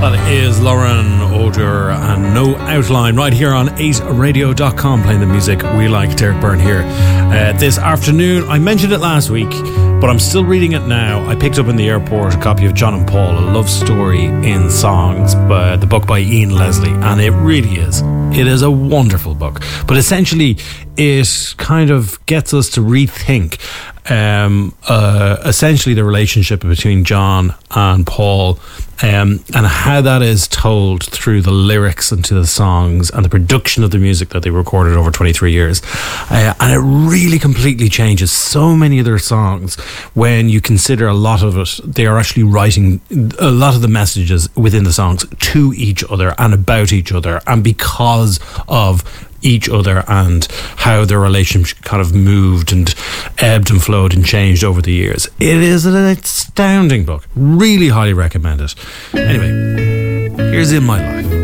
That is Lauren Oder and No Outline right here on 8radio.com, playing the music we like. Derek Byrne here this afternoon. I mentioned it last week, but I'm still reading it now. I picked up in the airport a copy of John and Paul, A Love Story in Songs, the book by Ian Leslie, and it really is. It is a wonderful book, but essentially it kind of gets us to rethink essentially the relationship between John and Paul, and how that is told through the lyrics and to the songs and the production of the music that they recorded over 23 years. And it really completely changes so many of their songs when you consider a lot of it. They are actually writing a lot of the messages within the songs to each other and about each other, and because of each other and how their relationship kind of moved and ebbed and flowed and changed over the years. It is an astounding book. Really highly recommend it. Anyway, here's In My Life.